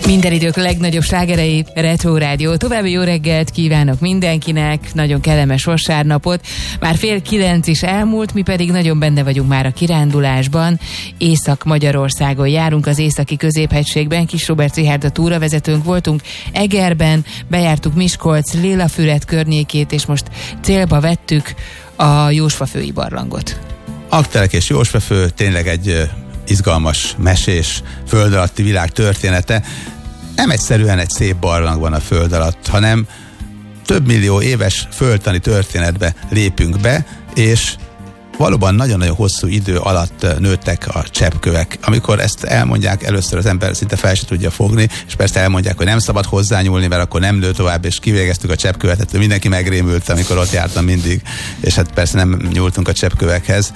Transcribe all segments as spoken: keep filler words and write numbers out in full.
Minden idők legnagyobb slágerei, Retro Rádió. További jó reggelt kívánok mindenkinek, nagyon kellemes vasárnapot. Már fél kilenc is elmúlt, mi pedig nagyon benne vagyunk már a kirándulásban. Észak-Magyarországon járunk, az északi középhegységben. Kis Róbert Richárd a túravezetőnk, voltunk Egerben, bejártuk Miskolc, Lélafüred környékét, és most célba vettük a Jósfafői barlangot. Aggtelek és Jósfafő tényleg egy izgalmas, mesés, föld alatti világ története. Nem egyszerűen egy szép barlang van a föld alatt, hanem több millió éves földtani történetbe lépünk be, és valóban nagyon-nagyon hosszú idő alatt nőttek a cseppkövek. Amikor ezt elmondják, először az ember szinte fel se tudja fogni, és persze elmondják, hogy nem szabad hozzányúlni, mert akkor nem nő tovább, és kivégeztük a cseppkövet, tehát mindenki megrémült, amikor ott jártam mindig, és hát persze nem nyúltunk a cseppkövekhez.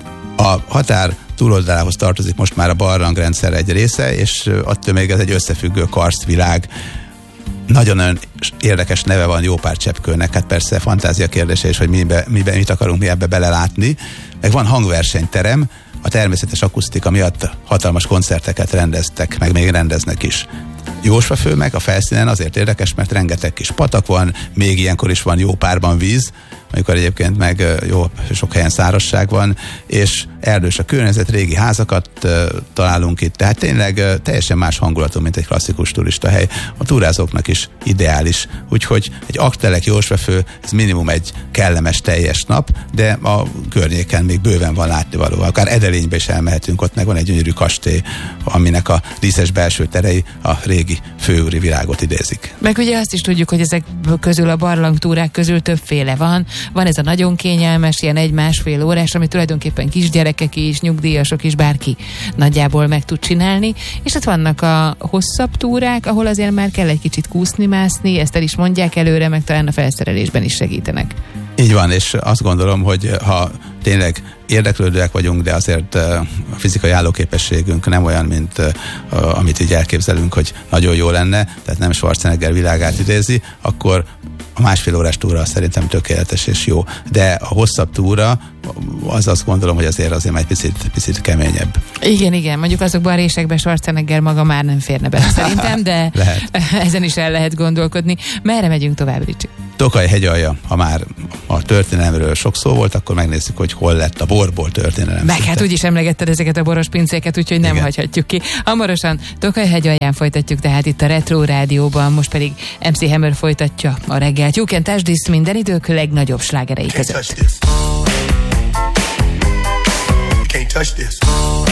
A határ túloldalához tartozik most már a barlangrendszer egy része, és attól még ez egy összefüggő karsztvilág. Nagyon-nagyon érdekes neve van jó pár cseppkőnek, hát persze fantázia kérdése is, hogy mibe, mibe, mit akarunk mi ebbe belelátni. Meg van hangversenyterem, a természetes akusztika miatt hatalmas koncerteket rendeztek, meg még rendeznek is. Jósfafő meg a felszínen azért érdekes, mert rengeteg kis patak van, még ilyenkor is van jó párban víz, amikor egyébként meg jó sok helyen szárazság van, és erdős a környezet, régi házakat uh, találunk itt, tehát tényleg uh, teljesen más hangulatú, mint egy klasszikus turistahely. A túrázóknak is ideális, úgyhogy egy Aggtelek, Jósfafő, ez minimum egy kellemes teljes nap, de a környéken még bőven van látnivaló. Akár Edelénybe is elmehetünk, ott meg van egy gyönyörű kastély, aminek a díszes belső terei a régi főúri világot idézik. Meg ugye azt is tudjuk, hogy ezek közül, a barlangtúrák közül többféle van. Van ez a nagyon kényelmes, ilyen egy-másfél órás, ami tulajdonképpen kisgyerekek is, nyugdíjasok is, bárki nagyjából meg tud csinálni. És ott vannak a hosszabb túrák, ahol azért már kell egy kicsit kúszni, mászni, ezt el is mondják előre, meg talán a felszerelésben is segítenek. Így van, és azt gondolom, hogy ha tényleg érdeklődőek vagyunk, de azért a fizikai állóképességünk nem olyan, mint amit így elképzelünk, hogy nagyon jó lenne, tehát nem Schwarzenegger világát idézi, akkor a másfél órás túra szerintem tökéletes és jó. De a hosszabb túra, az azt gondolom, hogy azért azért már egy picit, picit keményebb. Igen, igen, mondjuk azokban a résekben Schwarzenegger maga már nem férne bele szerintem, de ezen is el lehet gondolkodni. Merre megyünk tovább, Ricsi? Tokaj hegyalja, ha már a történelemről sok szó volt, akkor megnézzük, hogy hol lett a borból történelem. Meg hát úgyis emlegetted ezeket a boros pincéket, úgyhogy nem Igen. hagyhatjuk ki. Hamarosan Tokaj hegyalján folytatjuk, tehát itt a Retro Rádióban, most pedig em cé Hammer folytatja a reggelt. You Can't Touch This, minden idők legnagyobb slágerei között. Can't touch this.